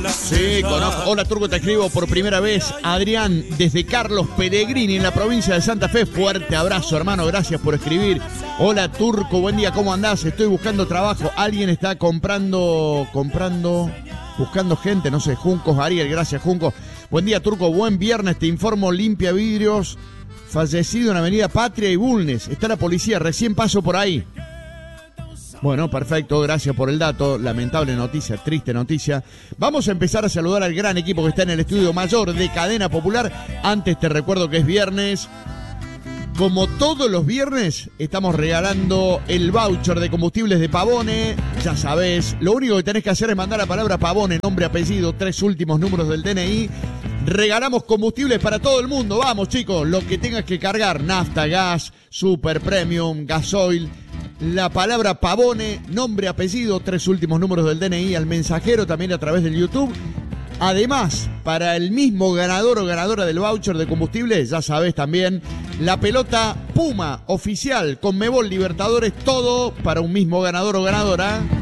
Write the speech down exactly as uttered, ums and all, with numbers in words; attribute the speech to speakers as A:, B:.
A: Sí, conozco. Hola, Turco, te escribo por primera vez. Adrián, desde Carlos Pellegrini, en la provincia de Santa Fe. Fuerte abrazo, hermano, gracias por escribir. Hola, Turco, buen día, ¿cómo andás? Estoy buscando trabajo. Alguien está comprando, comprando, buscando gente, no sé, Juncos, Ariel, gracias, Juncos. Buen día, Turco, buen viernes, te informo, limpia vidrios, fallecido en Avenida Patria y Bulnes. Está la policía, recién paso por ahí. Bueno, perfecto, gracias por el dato. Lamentable noticia, triste noticia. Vamos a empezar a saludar al gran equipo que está en el estudio mayor de Cadena Popular. Antes te recuerdo que es viernes. Como todos los viernes, estamos regalando el voucher de combustibles de Pavone. Ya sabés, lo único que tenés que hacer es mandar la palabra Pavone, nombre, apellido, tres últimos números del D N I. Regalamos combustibles para todo el mundo. Vamos, chicos, lo que tengas que cargar. Nafta, gas, super premium, gasoil. La palabra Pavone, nombre, apellido, tres últimos números del D N I al mensajero, también a través del YouTube. Además, para el mismo ganador o ganadora del voucher de combustible, ya sabés también, la pelota Puma oficial, Conmebol Libertadores, todo para un mismo ganador o ganadora.